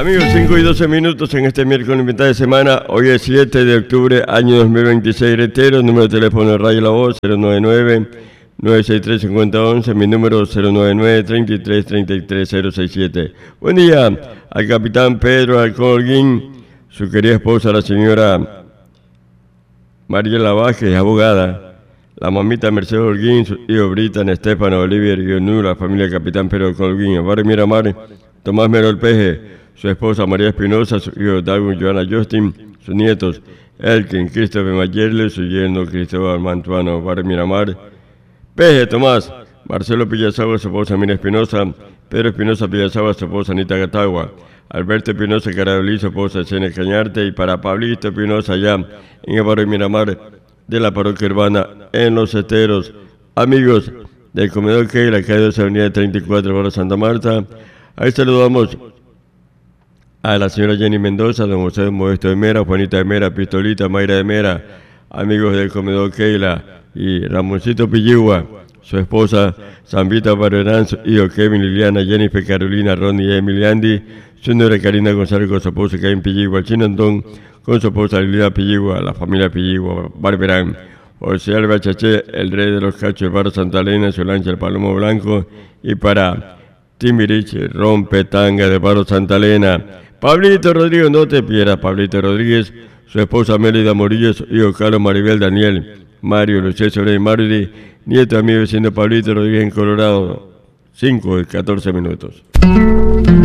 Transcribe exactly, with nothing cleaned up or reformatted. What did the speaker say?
Amigos, cinco y doce minutos en este miércoles mitad de semana. Hoy es siete de octubre, año dos mil veintiséis, reitero, número de teléfono de Radio La Voz, cero nueve nueve, nueve seis tres, cinco cero uno uno, mi número cero nueve nueve, treinta y tres, treinta y tres, cero sesenta y siete. Buen día al capitán Pedro Alcón Holguín, su querida esposa, la señora Mariela Vázquez, abogada, la mamita Mercedes Holguín, su hijo Britan, Estefano, Olivier y Guionú, la familia del capitán Pedro Alcón Holguín, el barrio Miramar, Tomás Merol Peje, su esposa María Espinosa, su hijo Darwin Joana Justin, sus nietos Elkin, Christopher Mayerle, su yerno Cristóbal Mantuano, barrio Miramar, Peje Tomás, Marcelo Pillazagua, su esposa Mina Espinosa, Pedro Espinosa Pillazagua, su esposa Anita Gatagua, Alberto Espinosa Carabelí, su esposa Sene Cañarte, y para Pablito Espinosa allá en el barrio Miramar de la parroquia urbana en Los Esteros. Amigos del comedor Keila, calle dos, avenida treinta y cuatro, barrio Santa Marta, ahí saludamos a la señora Jenny Mendoza, don José Modesto de Mera, Juanita de Mera, Pistolita, Mayra de Mera, amigos del comedor Keila, y Ramoncito Pilligua, su esposa Zambita Barberán, su hijo Kevin, Liliana, Jennifer, Carolina, Ronnie, Emily, Andy, su nuera Karina González con su esposa Kevin Pilligua, el chino Antón con su esposa Liliana Pilligua, la familia Pilligua, Barberán, José Alba Chaché, el rey de los cachos, el barrio Santa Elena, su lancha, el Palomo Blanco, y para Timirich, Rompe Tanga de barrio Santa Elena, Pablito Rodríguez, no te pierdas, Pablito Rodríguez, su esposa Mélida Morillo, su hijo Carlos Maribel Daniel, Mario, Lucía Soledad y Marily, nieto amigo vecino Pablito Rodríguez en Colorado, cinco y catorce minutos.